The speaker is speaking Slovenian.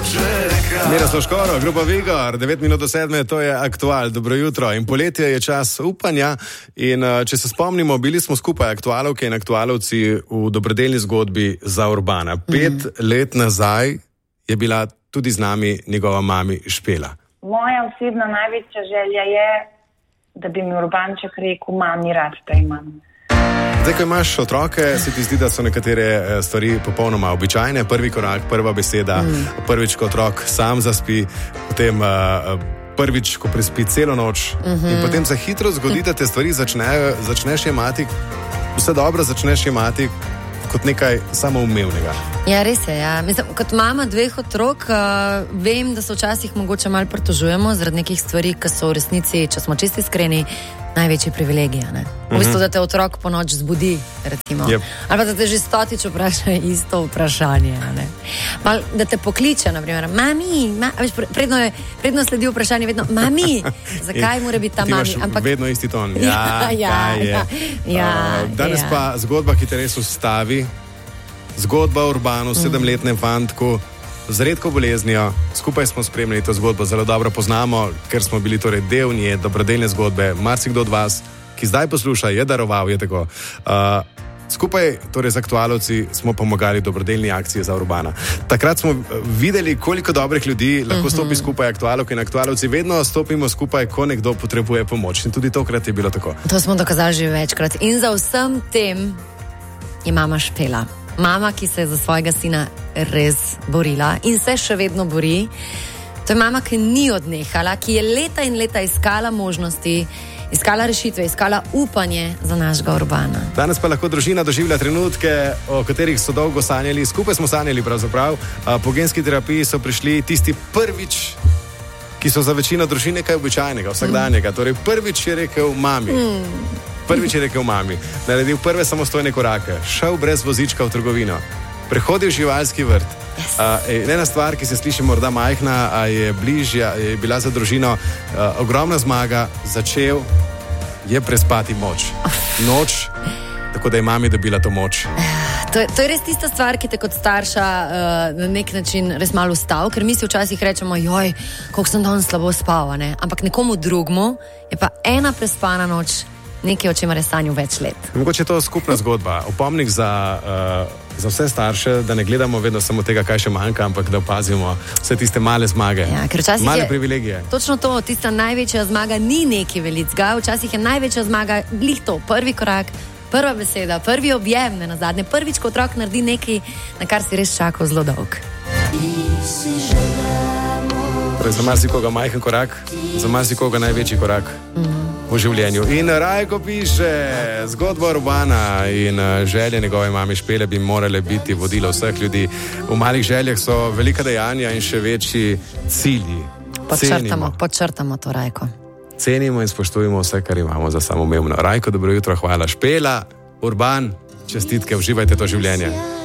Mira Sloškoro, grupa Vigor, 9 minut do 7, to je Aktual, dobro jutro. In poletje je čas upanja in če se spomnimo, bili smo skupaj aktualovke in aktualovci v dobrodelni zgodbi za Urbana. 5 let nazaj je bila tudi z nami njegova mami Špela. Moja osebna največja želja je, da bi mi Urbanček rekel, mami, rad te imam. Zdaj, ko imaš otroke, se ti zdi, da so nekatere stvari popolnoma običajne. Prvi korak, prva beseda, prvič, ko otrok sam zaspi, potem prvič, ko prespi celo noč in potem se hitro zgodi, da te stvari začneš jemati, vse dobro začneš jemati kot nekaj samoumevnega. Ja, res je. Ja. Mislim, kot mama 2 otrok, vem, da se včasih mogoče malo pritožujemo zaradi nekih stvari, ki so v resnici, če smo čisti iskreni, največji privilegij. V bistvu, da te otrok po noč zbudi, recimo. Yep. Ali pa da te že stotič vpraša isto vprašanje. Mal, da te pokliče, naprimer, mami, predno sledi vprašanje vedno, mami, zakaj mora biti ta mami? Ampak vedno isti ton. Danes pa zgodba, ki te res ustavi. Zgodba o Urbanu, 7-letnem fantku, z redko boleznijo. Skupaj smo spremljali to zgodbo, zelo dobro poznamo, ker smo bili torej del nje, dobrodelne zgodbe. Marsikdo od vas, ki zdaj posluša, je daroval, je tako. Skupaj, torej z aktualovci, smo pomagali dobrodelni akciji za Urbana. Takrat smo videli, koliko dobrih ljudi lahko stopi skupaj aktualovke in aktualovci. Vedno stopimo skupaj, ko nekdo potrebuje pomoč. In tudi tokrat je bilo tako. To smo dokazali že večkrat. In za vsem tem je mama Špela. Mama, ki se je za svojega sina res borila in se še vedno bori. To je mama, ki ni odnehala, ki je leta in leta iskala možnosti, iskala rešitve, iskala upanje za našega Urbana. Danes pa lahko družina doživlja trenutke, o katerih so dolgo sanjali. Skupaj smo sanjali pravzaprav. Po genski terapiji so prišli tisti prvič, ki so za večino družine kaj običajnega, vsakdanjega. Torej prvič je rekel mami. Prvič je rekel mami, naredil prve samostojne korake, šel brez vozička v trgovino, prehodil živalski vrt. Ena stvar, ki se sliši morda majhna, a je bližja, je bila za družino ogromna zmaga, začel je prespati noč, tako da je mami dobila to moč. To je res tista stvar, ki te kot starša na nek način res malo ustav, ker mi si včasih rečemo, joj, koliko sem danes slabo spal, ne? Ampak nekomu drugmu je pa ena prespana noč nekaj, o čemer je sanjal več let. Mogoče je to skupna zgodba, opomnik za vse starše, da ne gledamo vedno samo tega, kaj še manjka, ampak da opazimo vse tiste male zmage, male privilegije. Točno to, tista največja zmaga ni neki velicga, včasih je največja zmaga glih to, prvi korak, prva beseda, prvi objem, ne nazadnje, prvič, ko otrok naredi nekaj, na kar si res čakal zelo dolg. Torej, za marsikoga majhen korak, za marsikoga največji korak v življenju. In Rajko piše, zgodba Urbana in želje njegove mame Špele bi morale biti vodilo vseh ljudi. V malih željah so velika dejanja in še večji cilji. Podčrtamo to, Rajko. Cenimo in spoštujemo vse, kar imamo za samoumevno. Rajko, dobro jutro, hvala. Špela, Urban, čestitke, uživajte to življenje.